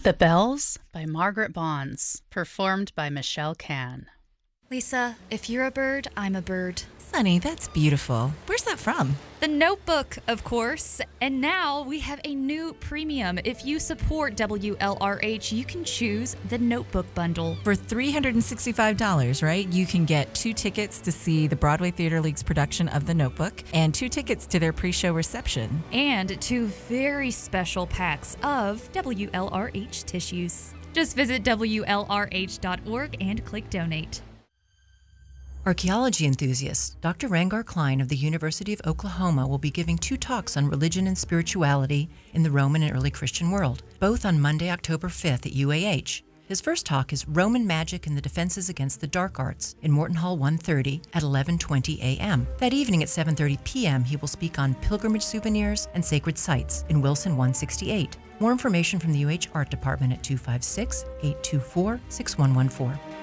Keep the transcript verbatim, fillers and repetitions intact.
The Bells by Margaret Bonds, performed by Michelle Can. Lisa, if you're a bird, I'm a bird. Sunny, that's beautiful. Where's that from? The Notebook, of course. And now we have a new premium. If you support W L R H, you can choose the Notebook bundle. For three hundred sixty-five dollars, right? You can get two tickets to see the Broadway Theater League's production of The Notebook and two tickets to their pre-show reception. And two very special packs of W L R H tissues. Just visit W L R H dot org and click donate. Archaeology enthusiast Doctor Rangar Klein of the University of Oklahoma will be giving two talks on religion and spirituality in the Roman and early Christian world, both on Monday, October fifth at U A H. His first talk is Roman Magic and the Defenses Against the Dark Arts in Morton Hall one thirty at eleven twenty a m That evening at seven thirty p m he will speak on pilgrimage souvenirs and sacred sites in Wilson one sixty-eight. More information from the U H Art Department at two five six, eight two four, six one one four.